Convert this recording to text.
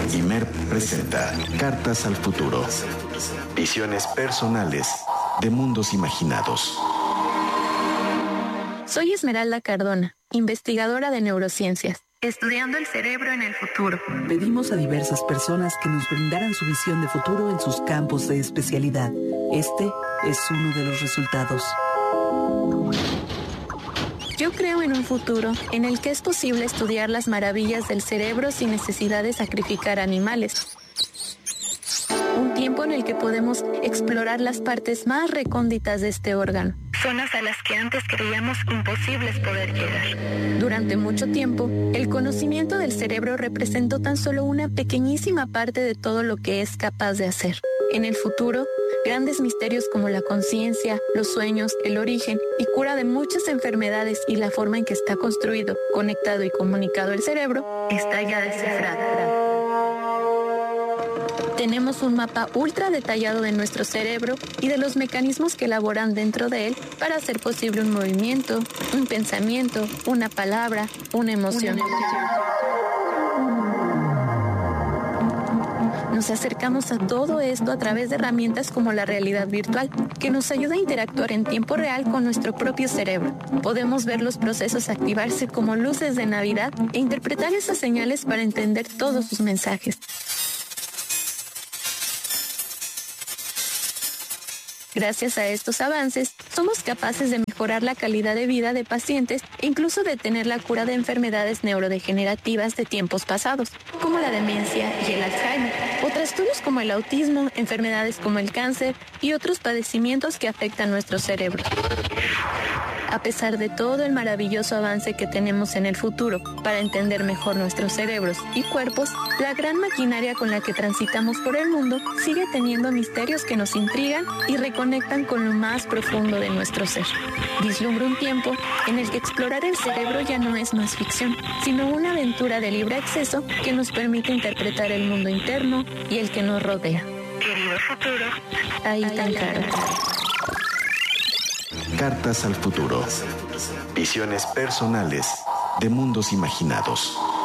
Imer presenta Cartas al Futuro. Visiones personales de mundos imaginados. Soy Esmeralda Cardona, investigadora de neurociencias, estudiando el cerebro en el futuro. Pedimos a diversas personas que nos brindaran su visión de futuro en sus campos de especialidad. Este es uno de los resultados. Yo creo en un futuro en el que es posible estudiar las maravillas del cerebro sin necesidad de sacrificar animales. Un tiempo en el que podemos explorar las partes más recónditas de este órgano, zonas a las que antes creíamos imposibles poder llegar. Durante mucho tiempo, el conocimiento del cerebro representó tan solo una pequeñísima parte de todo lo que es capaz de hacer. En el futuro, grandes misterios como la conciencia, los sueños, el origen y cura de muchas enfermedades y la forma en que está construido, conectado y comunicado el cerebro, está ya descifrado. Tenemos un mapa ultra detallado de nuestro cerebro y de los mecanismos que elaboran dentro de él para hacer posible un movimiento, un pensamiento, una palabra, una emoción. Nos acercamos a todo esto a través de herramientas como la realidad virtual, que nos ayuda a interactuar en tiempo real con nuestro propio cerebro. Podemos ver los procesos activarse como luces de Navidad e interpretar esas señales para entender todos sus mensajes. Gracias a estos avances, somos capaces de mejorar la calidad de vida de pacientes e incluso detener la cura de enfermedades neurodegenerativas de tiempos pasados, como la demencia y el Alzheimer, o trastornos como el autismo, enfermedades como el cáncer y otros padecimientos que afectan nuestro cerebro. A pesar de todo el maravilloso avance que tenemos en el futuro para entender mejor nuestros cerebros y cuerpos, la gran maquinaria con la que transitamos por el mundo sigue teniendo misterios que nos intrigan y reconectan con lo más profundo de nuestro ser. Vislumbro un tiempo en el que explorar el cerebro ya no es más ficción, sino una aventura de libre acceso que nos permite interpretar el mundo interno y el que nos rodea. Querido futuro, ahí tan claro. Cartas al Futuro. Visiones personales de mundos imaginados.